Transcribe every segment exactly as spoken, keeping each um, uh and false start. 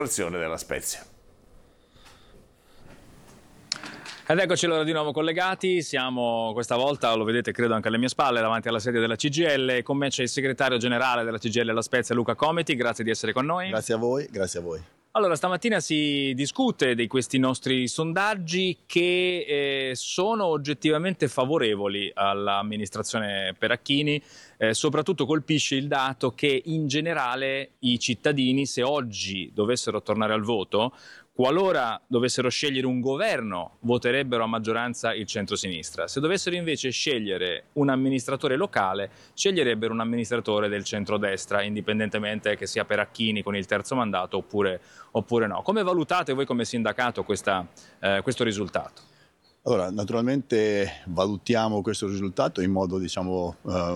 della Spezia. Ed eccoci allora di nuovo collegati, siamo questa volta, lo vedete credo anche alle mie spalle, davanti alla sede della C G I L. Con me c'è il segretario generale della C G I L La Spezia, Luca Comiti. Grazie di essere con noi. Grazie a voi, grazie a voi. Allora, stamattina si discute di questi nostri sondaggi che eh, sono oggettivamente favorevoli all'amministrazione Peracchini. Eh, soprattutto colpisce il dato che in generale i cittadini, se oggi dovessero tornare al voto, qualora dovessero scegliere un governo, voterebbero a maggioranza il centro-sinistra. Se dovessero invece scegliere un amministratore locale, sceglierebbero un amministratore del centro-destra, indipendentemente che sia Peracchini con il terzo mandato oppure, oppure no. Come valutate voi come sindacato questa, eh, questo risultato? Allora, naturalmente valutiamo questo risultato in modo, diciamo,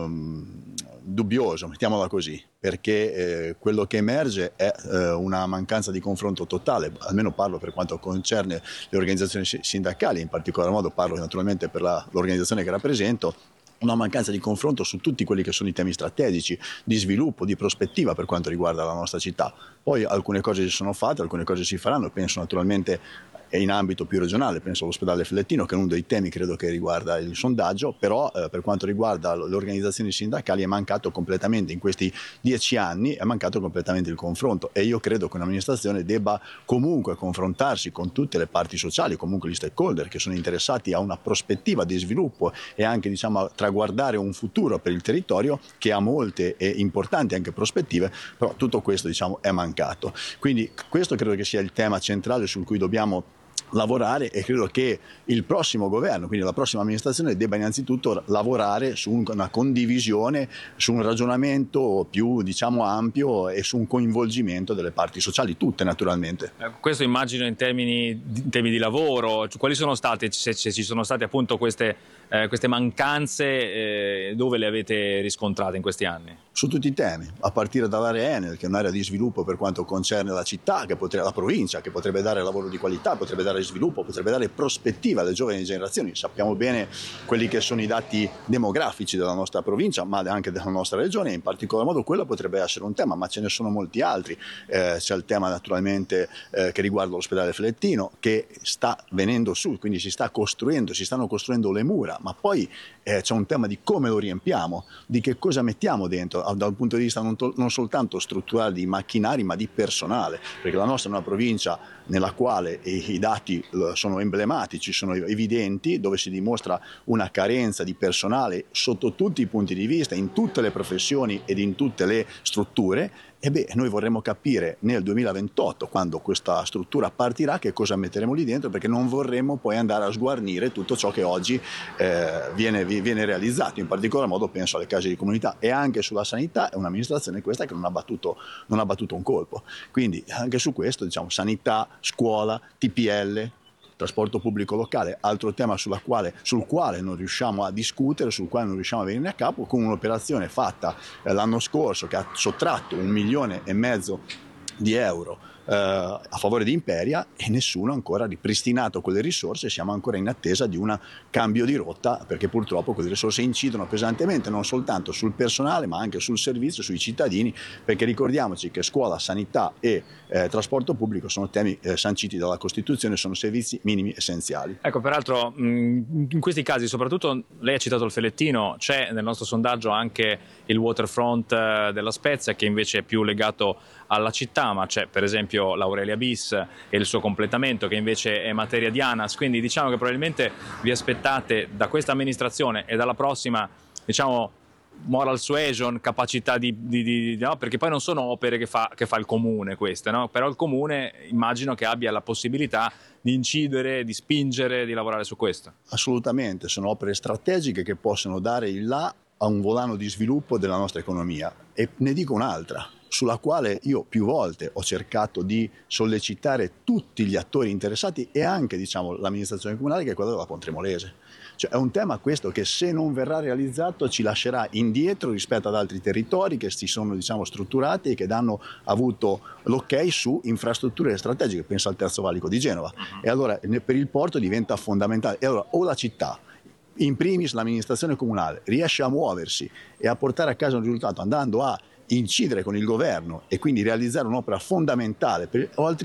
um, dubbioso, mettiamola così, perché eh, quello che emerge è eh, una mancanza di confronto totale, almeno parlo per quanto concerne le organizzazioni sindacali, in particolar modo parlo naturalmente per la, l'organizzazione che rappresento, una mancanza di confronto su tutti quelli che sono i temi strategici, di sviluppo, di prospettiva per quanto riguarda la nostra città. Poi alcune cose si sono fatte, alcune cose si faranno, penso naturalmente in ambito più regionale, penso all'ospedale Felettino, che è uno dei temi credo che riguarda il sondaggio, però eh, per quanto riguarda le organizzazioni sindacali è mancato completamente, in questi dieci anni è mancato completamente il confronto, e io credo che un'amministrazione debba comunque confrontarsi con tutte le parti sociali, comunque gli stakeholder che sono interessati a una prospettiva di sviluppo e anche, diciamo, a traguardare un futuro per il territorio che ha molte e importanti anche prospettive, però tutto questo, diciamo, è mancato. Quindi questo credo che sia il tema centrale su cui dobbiamo lavorare, e credo che il prossimo governo, quindi la prossima amministrazione, debba innanzitutto lavorare su una condivisione, su un ragionamento più, diciamo, ampio e su un coinvolgimento delle parti sociali, tutte naturalmente. Eh, questo immagino in termini, in temi di lavoro, quali sono state, se, se ci sono state appunto queste, eh, queste mancanze, eh, dove le avete riscontrate in questi anni? Su tutti i temi, a partire dall'area Enel, che è un'area di sviluppo per quanto concerne la città, che potrebbe, la provincia, che potrebbe dare lavoro di qualità, potrebbe dare sviluppo, potrebbe dare prospettiva alle giovani generazioni. Sappiamo bene quelli che sono i dati demografici della nostra provincia, ma anche della nostra regione, e in particolar modo quello potrebbe essere un tema, ma ce ne sono molti altri. Eh, c'è il tema naturalmente eh, che riguarda l'ospedale Felettino, che sta venendo su, quindi si sta costruendo, si stanno costruendo le mura, ma poi eh, c'è un tema di come lo riempiamo, di che cosa mettiamo dentro, dal punto di vista non, to- non soltanto strutturale di macchinari, ma di personale, perché la nostra è una provincia nella quale i, i dati sono emblematici, sono evidenti, dove si dimostra una carenza di personale sotto tutti i punti di vista, in tutte le professioni ed in tutte le strutture. E beh, noi vorremmo capire nel duemilaventotto, quando questa struttura partirà, che cosa metteremo lì dentro, perché non vorremmo poi andare a sguarnire tutto ciò che oggi eh, viene, viene realizzato. In particolar modo penso alle case di comunità, e anche sulla sanità è un'amministrazione questa che non ha battuto, non ha battuto un colpo. Quindi anche su questo, diciamo, sanità, scuola, T P L, trasporto pubblico locale, altro tema sulla quale, sul quale non riusciamo a discutere, sul quale non riusciamo a venire a capo, con un'operazione fatta eh, l'anno scorso che ha sottratto un milione e mezzo di euro eh, a favore di Imperia, e nessuno ha ancora ripristinato quelle risorse. Siamo ancora in attesa di un cambio di rotta, perché purtroppo quelle risorse incidono pesantemente non soltanto sul personale ma anche sul servizio, sui cittadini, perché ricordiamoci che scuola, sanità e eh, trasporto pubblico sono temi eh, sanciti dalla Costituzione, sono servizi minimi essenziali. Ecco, peraltro mh, in questi casi, soprattutto lei ha citato il Felettino, c'è nel nostro sondaggio anche il waterfront eh, della Spezia, che invece è più legato alla città, ma c'è per esempio l'Aurelia Bis e il suo completamento, che invece è materia di ANAS. Quindi diciamo che probabilmente vi aspettate da questa amministrazione e dalla prossima, diciamo, moral suasion, capacità di, di, di no? Perché poi non sono opere che fa, che fa il comune queste, no? Però il comune immagino che abbia la possibilità di incidere, di spingere, di lavorare su questo. Assolutamente, sono opere strategiche che possono dare il là a un volano di sviluppo della nostra economia. E ne dico un'altra, sulla quale io più volte ho cercato di sollecitare tutti gli attori interessati, e anche, diciamo, l'amministrazione comunale, che è quella della Pontremolese. Cioè, è un tema questo che, se non verrà realizzato, ci lascerà indietro rispetto ad altri territori che si sono, diciamo, strutturati e che hanno avuto l'ok su infrastrutture strategiche. Penso al Terzo Valico di Genova. E allora per il porto diventa fondamentale. E allora o la città, in primis l'amministrazione comunale, riesce a muoversi e a portare a casa un risultato andando a incidere con il governo e quindi realizzare un'opera fondamentale per, o altrimenti